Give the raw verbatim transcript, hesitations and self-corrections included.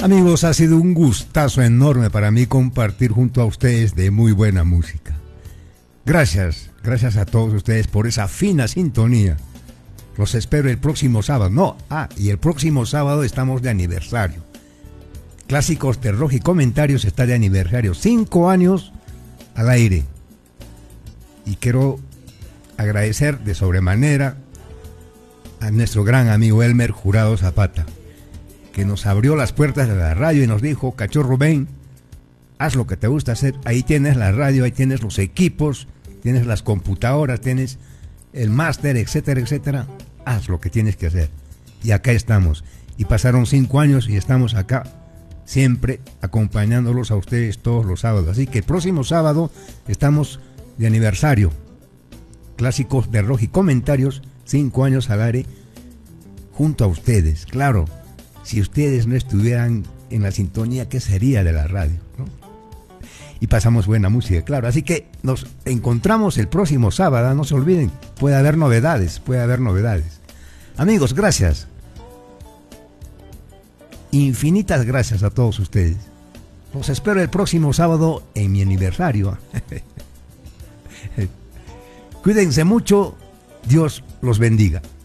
Amigos, ha sido un gustazo enorme para mí compartir junto a ustedes de muy buena música. Gracias, gracias a todos ustedes por esa fina sintonía. Los espero el próximo sábado. No, ah, y el próximo sábado estamos de aniversario. Clásicos de Rock y Comentarios está de aniversario. Cinco años al aire. Y quiero agradecer de sobremanera a nuestro gran amigo Elmer Jurado Zapata, que nos abrió las puertas de la radio y nos dijo: Cachorro, ven, haz lo que te gusta hacer. Ahí tienes la radio, ahí tienes los equipos, tienes las computadoras, tienes el máster, etcétera, etcétera. Haz lo que tienes que hacer. Y acá estamos. Y pasaron cinco años y estamos acá, siempre acompañándolos a ustedes todos los sábados. Así que el próximo sábado estamos de aniversario. Clásicos de Rock y Comentarios, cinco años al aire, junto a ustedes. Claro, si ustedes no estuvieran en la sintonía, ¿qué sería de la radio, ¿no? Y pasamos buena música, claro. Así que nos encontramos el próximo sábado, no se olviden. Puede haber novedades, puede haber novedades. Amigos, gracias. Infinitas gracias a todos ustedes. Los espero el próximo sábado en mi aniversario. Cuídense mucho. Dios los bendiga.